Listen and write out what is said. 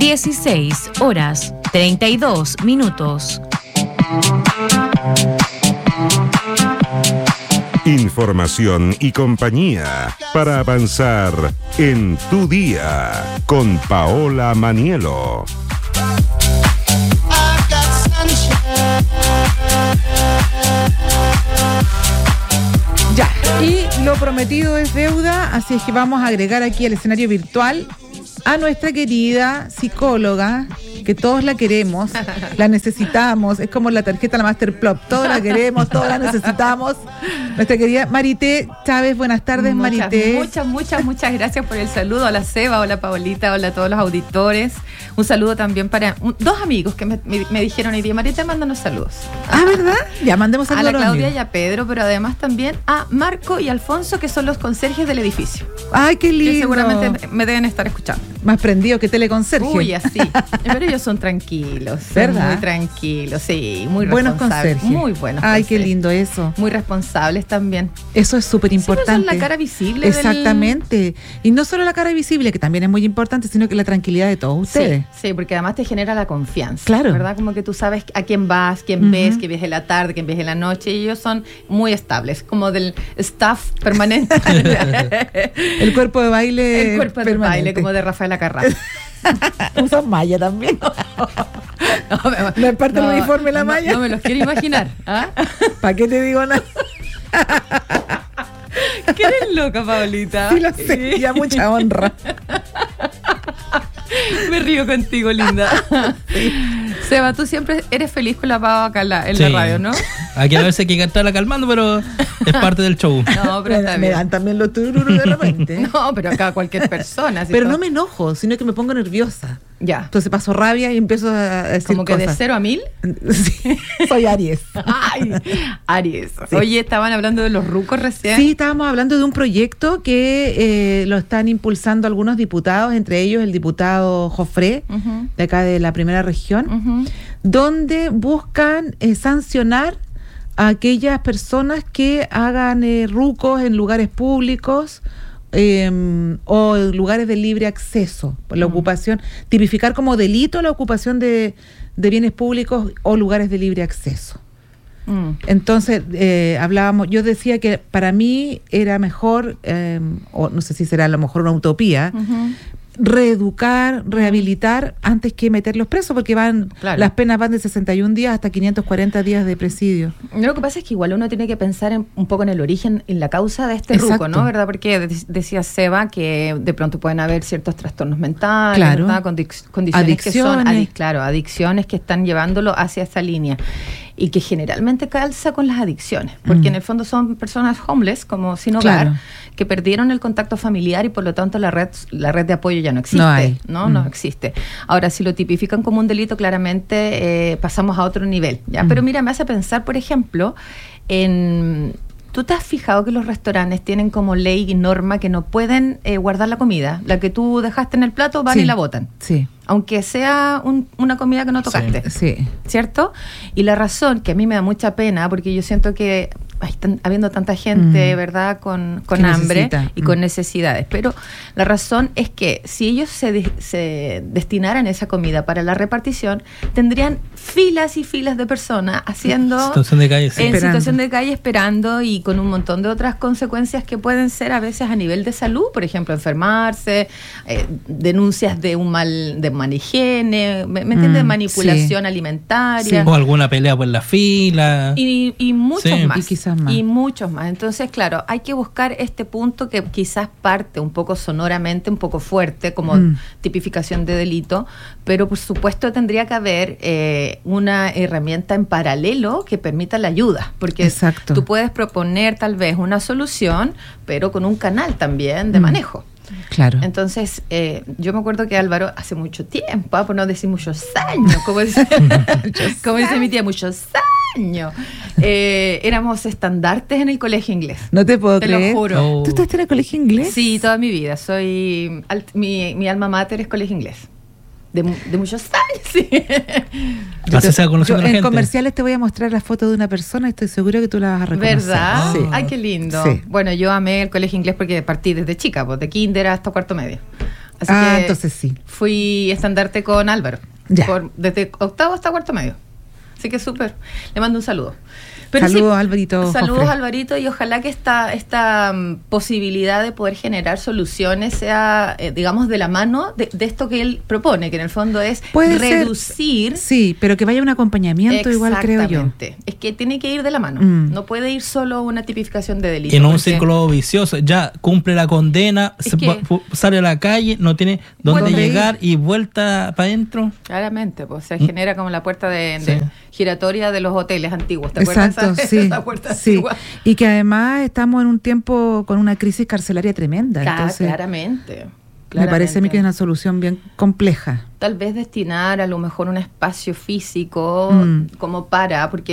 16:32. Información y compañía para avanzar en tu día con Paola Manielo. Ya, y lo prometido es deuda, así es que vamos a agregar aquí al escenario virtual a nuestra querida psicóloga, que todos la queremos, la necesitamos, es como la tarjeta la Masterplop, todos la queremos, todos la necesitamos. Nuestra querida Marité Chávez, buenas tardes, Marité. Muchas gracias por el saludo. Hola Seba, hola Paolita, hola a todos los auditores. Un saludo también para dos amigos que me dijeron hoy día, Marité, mándanos saludos. Ah, ¿verdad? Ya, mandemos saludos a la Claudia y a Pedro, pero además también a Marco y Alfonso, que son los conserjes del edificio. Ay, qué lindo. Que seguramente me deben estar escuchando. Más prendido que teleconserje. Uy, así. Pero ellos son tranquilos. ¿Verdad? Muy tranquilos, sí, muy buenos responsables. conserjes. Muy buenos. Ay, conserjes. qué lindo eso. Muy responsables también. Eso es súper importante. Sí, son la cara visible. Exactamente. Y no solo la cara visible, que también es muy importante, sino que la tranquilidad de todos ustedes. Sí, porque además te genera la confianza. Claro. ¿Verdad? Como que tú sabes a quién vas, quién ves, quién ves en la tarde, quién ves en la noche, y ellos son muy estables, como del staff permanente. El cuerpo de baile. El cuerpo de baile, como de Rafaela Carrasco. Usan malla también. No es parte del uniforme la malla. No me los quiero imaginar. ¿Ah? ¿Para qué te digo nada? ¿Qué eres loca, Paolita? Sí, lo sé, y a mucha honra. Me río contigo, linda. Sí. Seba, tú siempre eres feliz con la Pau acá en la radio, ¿no? Aquí a veces hay que cantarla calmando, pero es parte del show. No, pero está bien. Me dan también los tururú de repente. No, pero acá cualquier persona. Pero no me enojo, sino que me pongo nerviosa. Ya. Entonces paso rabia y empiezo a decir como que cosas. de 0 a 1000. Sí, soy Aries. Ay, Aries. Sí. Oye, estaban hablando de los rucos recién. Sí, estábamos hablando de un proyecto que lo están impulsando algunos diputados, entre ellos el diputado Jofré, de acá de la primera región, donde buscan sancionar a aquellas personas que hagan rucos en lugares públicos o en lugares de libre acceso, la ocupación, tipificar como delito la ocupación de bienes públicos o lugares de libre acceso. Entonces hablábamos, yo decía que para mí era mejor, o no sé si será a lo mejor una utopía, reeducar, rehabilitar antes que meterlos presos, porque las penas van de 61 días hasta 540 días de presidio. Lo que pasa es que igual uno tiene que pensar un poco en el origen, en la causa de este ruco, ¿no? ¿Verdad? Porque decía Seba que de pronto pueden haber ciertos trastornos mentales, claro, ¿verdad? Condiciones adicciones. Que son adicciones que están llevándolo hacia esa línea. Y que generalmente calza con las adicciones, porque en el fondo son personas homeless, como sin hogar, que perdieron el contacto familiar y por lo tanto la red de apoyo ya no existe. No existe. Ahora, si lo tipifican como un delito, claramente pasamos a otro nivel, ¿ya? Pero mira, me hace pensar, por ejemplo, en... ¿Tú te has fijado que los restaurantes tienen como ley y norma que no pueden guardar la comida? La que tú dejaste en el plato, van y la botan. Sí. Aunque sea una comida que no tocaste. Sí. ¿Cierto? Y la razón, que a mí me da mucha pena, porque yo siento que están habiendo tanta gente, ¿verdad?, con hambre y con necesidades. Pero la razón es que si ellos se destinaran esa comida para la repartición, tendrían filas y filas de personas haciendo... situación de calle, situación de calle, esperando, y con un montón de otras consecuencias que pueden ser a veces a nivel de salud, por ejemplo, enfermarse, denuncias de de mala higiene, ¿me entiendes? De manipulación alimentaria. O alguna pelea por la fila. Y muchos más. Y quizás más. Y muchos más. Entonces, claro, hay que buscar este punto que quizás parte un poco sonoramente, un poco fuerte, como tipificación de delito, pero por supuesto tendría que haber una herramienta en paralelo que permita la ayuda, porque tú puedes proponer tal vez una solución, pero con un canal también de manejo. Claro. Entonces, yo me acuerdo que Álvaro, hace mucho tiempo, por no decir muchos años, como dice mi tía, muchos años, éramos estandartes en el colegio inglés. No te puedo creer. Te lo juro. ¿Tú estás en el colegio inglés? Sí, toda mi vida. Mi alma mater es colegio inglés. De muchos años, sí. En comerciales te voy a mostrar la foto de una persona y estoy seguro que tú la vas a reconocer. ¿Verdad? Sí. Ay, qué lindo. Sí. Bueno, yo amé el colegio inglés porque partí desde chica, pues, de kinder hasta cuarto medio. Así que entonces sí. fui estandarte con Álvaro. Ya. Desde octavo hasta cuarto medio. Así que súper. Le mando un saludo. Saludos, Alvarito. Saludos, Jofre. Alvarito, y ojalá que esta posibilidad de poder generar soluciones sea, digamos, de la mano de esto que él propone, que en el fondo es Puede reducir. Sí, pero que vaya un acompañamiento igual, creo yo. Exactamente. Es que tiene que ir de la mano. No puede ir solo una tipificación de delito. En un porque- círculo vicioso, ya cumple la condena, Es que- sale a la calle, no tiene dónde ¿Dónde llegar y vuelta para adentro. Claramente, pues se genera como la puerta de Sí. giratoria de los hoteles antiguos. ¿Te acuerdas? Exacto, sí. Esa puerta Sí. antigua. Y que además estamos en un tiempo con una crisis carcelaria tremenda. Entonces, Claramente. me parece a mí que es claramente. una solución bien compleja. Tal vez destinar a lo mejor un espacio físico como porque